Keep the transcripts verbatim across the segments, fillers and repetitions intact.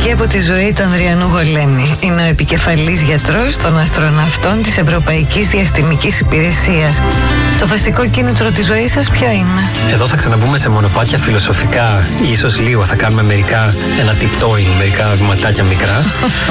φυγή από τη ζωή του Ανδριανού Γολέμη. Είναι ο επικεφαλής γιατρός των αστροναυτών της Ευρωπαϊκής Διαστημικής Υπηρεσίας. Το βασικό κίνητρο της ζωής σας ποιο είναι? Εδώ θα ξαναμπούμε σε μονοπάτια φιλοσοφικά, ίσως λίγο θα κάνουμε μερικά ένα tiptoeing, μερικά βηματάκια μικρά.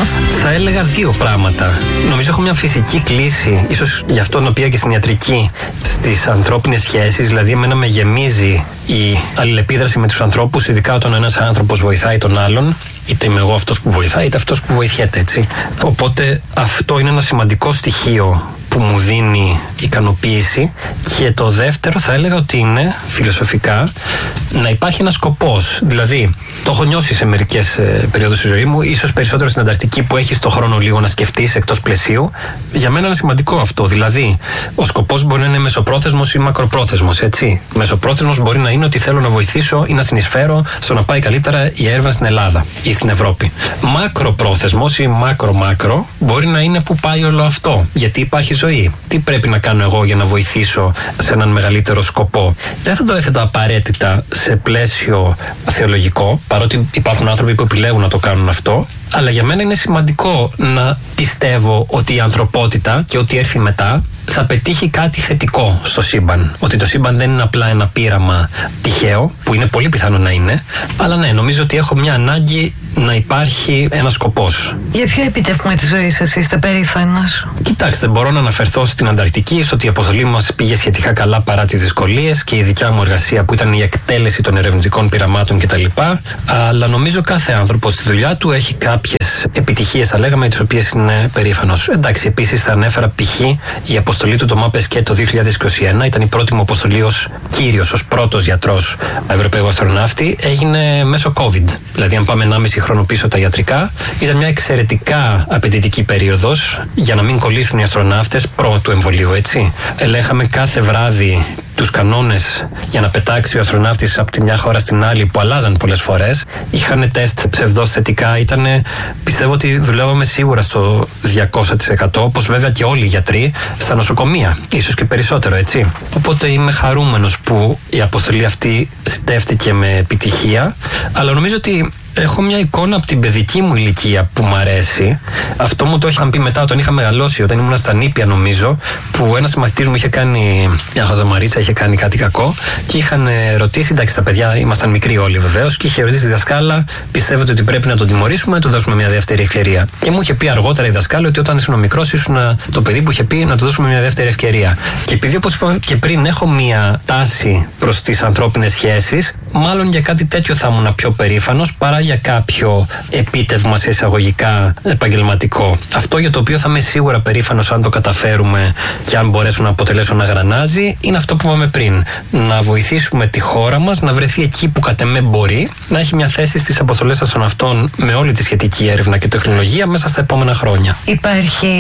Θα έλεγα δύο πράγματα. Νομίζω έχω μια φυσική κλίση, ίσως γι' αυτό οποία και στην ιατρική, στις ανθρώπινες σχέσεις. Δηλαδή, εμένα με γεμίζει η αλληλεπίδραση με τους ανθρώπους, ειδικά όταν ένας άνθρωπος βοηθάει τον άλλον. Είτε είμαι εγώ αυτός που βοηθάει, είτε αυτός που βοηθιέται, έτσι. Οπότε αυτό είναι ένα σημαντικό στοιχείο που μου δίνει ικανοποίηση. Και το δεύτερο θα έλεγα ότι είναι φιλοσοφικά να υπάρχει ένας σκοπός. Δηλαδή, το έχω νιώσει σε μερικές ε, περιόδους της ζωής μου, ίσως περισσότερο στην Ανταρκτική που έχεις το χρόνο λίγο να σκεφτείς εκτός πλαισίου. Για μένα είναι σημαντικό αυτό. Δηλαδή, ο σκοπός μπορεί να είναι μεσοπρόθεσμος ή μακροπρόθεσμος, έτσι. Μεσοπρόθεσμος μπορεί να είναι ότι θέλω να βοηθήσω ή να συνεισφέρω στο να πάει καλύτερα η έρευνα στην Ελλάδα ή στην Ευρώπη. Μακροπρόθεσμος ή μάκρο-μάκρο μπορεί να είναι που πάει όλο αυτό. Γιατί υπάρχει ζωή. Τι πρέπει να κάνω εγώ για να βοηθήσω σε έναν μεγαλύτερο σκοπό? Δεν θα το έθετα απαραίτητα σε πλαίσιο θεολογικό, παρότι υπάρχουν άνθρωποι που επιλέγουν να το κάνουν αυτό. Αλλά για μένα είναι σημαντικό να πιστεύω ότι η ανθρωπότητα και ό,τι έρθει μετά θα πετύχει κάτι θετικό στο σύμπαν. Ότι το σύμπαν δεν είναι απλά ένα πείραμα τυχαίο, που είναι πολύ πιθανό να είναι. Αλλά ναι, νομίζω ότι έχω μια ανάγκη να υπάρχει ένας σκοπός. Για ποιο επιτεύγμα της ζωής σας είστε περήφανος? Κοιτάξτε, μπορώ να αναφερθώ στην Ανταρκτική, στο ότι η αποστολή μας πήγε σχετικά καλά παρά τις δυσκολίες και η δικιά μου εργασία που ήταν η εκτέλεση των ερευνητικών πειραμάτων κτλ. Αλλά νομίζω κάθε άνθρωπος στη δουλειά του έχει κάποιες επιτυχίες, θα λέγαμε, τις οποίες είναι περήφανος. Εντάξει, επίσης θα ανέφερα π.χ. η αποστολή του το MAPESCHE το δύο χιλιάδες είκοσι ένα, ήταν η πρώτη μου αποστολή ως κύριος, ως πρώτος γιατρός Ευρωπαίου αστροναύτη. Έγινε μέσω COVID. Δηλαδή, αν πάμε ενάμιση χρόνο πίσω τα ιατρικά, ήταν μια εξαιρετικά απαιτητική περίοδος για να μην κολλήσουν οι αστροναύτες προ του εμβολίου, έτσι. Ελέγχαμε κάθε βράδυ τους κανόνες για να πετάξει ο αστροναύτης από τη μια χώρα στην άλλη, που αλλάζαν πολλές φορές. Είχαν τεστ ψευδώς θετικά. Ήτανε, πιστεύω ότι δουλεύαμε σίγουρα στο διακόσια τοις εκατό, όπως βέβαια και όλοι οι γιατροί στα νοσοκομεία, ίσως και περισσότερο, έτσι. Οπότε είμαι χαρούμενος που η αποστολή αυτή στέφτηκε με επιτυχία, αλλά νομίζω ότι έχω μια εικόνα από την παιδική μου ηλικία που μου αρέσει. Αυτό μου το είχαν πει μετά όταν είχα μεγαλώσει, όταν ήμουν στα νήπια, νομίζω, που ένας μαθητής μου είχε κάνει μια χαζομαρίτσα, είχε κάνει κάτι κακό και είχαν ρωτήσει, εντάξει, τα παιδιά ήμασταν μικροί όλοι βεβαίως, και είχε ρωτήσει τη δασκάλα, πιστεύετε ότι πρέπει να τον τιμωρήσουμε, να του δώσουμε μια δεύτερη ευκαιρία? Και μου είχε πει αργότερα η δασκάλα ότι όταν ήσουν μικρός ήσουν το παιδί που είχε πει να του δώσουμε μια δεύτερη ευκαιρία. Και επειδή, όπως είπα και πριν, έχω μια τάση προς τις ανθρώπινες σχέσεις, μάλλον για κάτι τέτοιο θα ήμουν πιο περήφανος παρά για κάποιο επίτευγμα σε εισαγωγικά επαγγελματικό. Αυτό για το οποίο θα είμαι σίγουρα περήφανος αν το καταφέρουμε και αν μπορέσουν να αποτελέσουν ένα γρανάζι, είναι αυτό που είπαμε πριν. Να βοηθήσουμε τη χώρα μας να βρεθεί εκεί που κατ' εμέ μπορεί, να έχει μια θέση στις αποστολές αστροναυτών με όλη τη σχετική έρευνα και τεχνολογία μέσα στα επόμενα χρόνια. Υπάρχει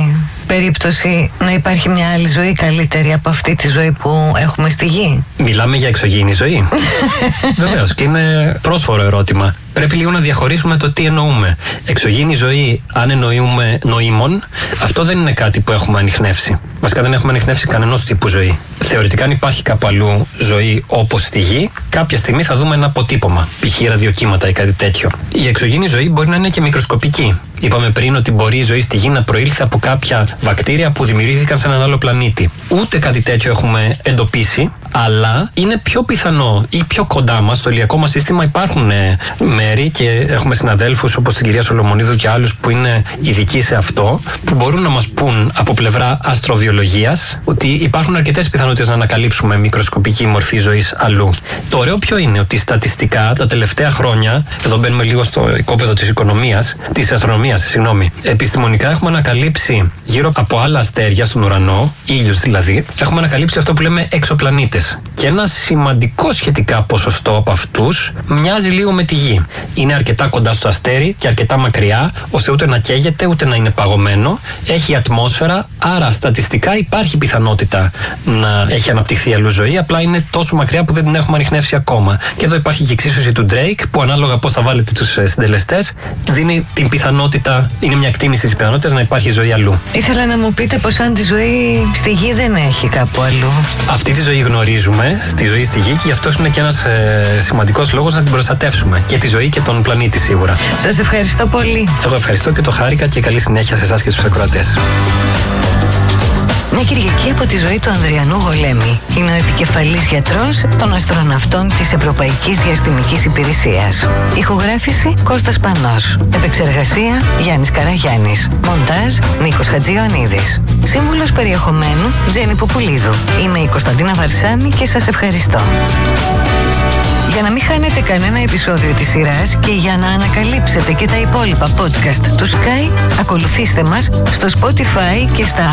περίπτωση να υπάρχει μια άλλη ζωή καλύτερη από αυτή τη ζωή που έχουμε στη γη? Μιλάμε για εξωγήινη ζωή. Βεβαίως, και είναι πρόσφορο ερώτημα. Πρέπει λίγο να διαχωρίσουμε το τι εννοούμε. Εξωγήινη ζωή, αν εννοούμε νοήμων, αυτό δεν είναι κάτι που έχουμε ανιχνεύσει. Βασικά δεν έχουμε ανιχνεύσει κανενός τύπου ζωή. Θεωρητικά, αν υπάρχει κάπου αλλού ζωή όπως στη γη, κάποια στιγμή θα δούμε ένα αποτύπωμα, π.χ. ραδιοκύματα ή κάτι τέτοιο. Η εξωγήινη ζωή μπορεί να είναι και μικροσκοπική. Είπαμε πριν ότι μπορεί η ζωή στη γη να προήλθε από κάποια βακτήρια που δημιουργήθηκαν σε έναν άλλο πλανήτη. Ούτε κάτι τέτοιο έχουμε εντοπίσει, αλλά είναι πιο πιθανό ή πιο κοντά μας, στο ηλιακό μας σύστημα υπάρχουν μέρη και έχουμε συναδέλφους όπως την κυρία Σολομονίδου και άλλους που είναι ειδικοί σε αυτό, που μπορούν να μας πούν από πλευρά αστροβιολογίας ότι υπάρχουν αρκετές πιθανότητες να ανακαλύψουμε μικροσκοπική μορφή ζωής αλλού. Το ωραίο ποιο είναι? Ότι στατιστικά τα τελευταία χρόνια, εδώ μπαίνουμε λίγο στο οικόπεδο της οικονομίας, της αστρονομίας, συγγνώμη, επιστημονικά έχουμε ανακαλύψει γύρω από άλλα αστέρια στον ουρανό, ήλιους δηλαδή, έχουμε ανακαλύψει αυτό που λέμε εξωπλανήτες. Και ένα σημαντικό σχετικά ποσοστό από αυτούς μοιάζει λίγο με τη Γη. Είναι αρκετά κοντά στο αστέρι και αρκετά μακριά, ώστε ούτε να καίγεται ούτε να είναι παγωμένο. Έχει ατμόσφαιρα, άρα στατιστικά υπάρχει πιθανότητα να έχει αναπτυχθεί αλλού ζωή. Απλά είναι τόσο μακριά που δεν την έχουμε ανιχνεύσει ακόμα. Και εδώ υπάρχει και η εξίσωση του Drake, που ανάλογα πώς θα βάλετε τους συντελεστές, δίνει την πιθανότητα, είναι μια εκτίμηση της πιθανότητας να υπάρχει ζωή αλλού. Ήθελα να μου πείτε πως αν τη ζωή στη Γη δεν έχει κάπου αλλού. Αυτή τη ζωή γνωρίζουμε. έχουμε στη ζωή στη γη και γι' αυτό είναι και ένας ε, σημαντικός λόγος να την προστατεύσουμε. Και τη ζωή και τον πλανήτη σίγουρα. Σας ευχαριστώ πολύ. Εγώ ευχαριστώ και το χάρηκα και καλή συνέχεια σε εσάς και στους ακροατές. Μια Κυριακή από τη ζωή του Ανδριανού Γολέμη. Είναι ο επικεφαλής γιατρός των αστροναυτών της Ευρωπαϊκής Διαστημικής Υπηρεσίας. Ηχογράφηση Κώστας Πανός. Επεξεργασία Γιάννης Καραγιάννης. Μοντάζ Νίκος Χατζιωαννίδης. Σύμβουλος περιεχομένου Τζέννη Ποπουλίδου. Είμαι η Κωνσταντίνα Βαρσάμη και σας ευχαριστώ. Για να μην χάνετε κανένα επεισόδιο της σειράς και για να ανακαλύψετε και τα υπόλοιπα podcast του Sky, ακολουθήστε μας στο Spotify και στα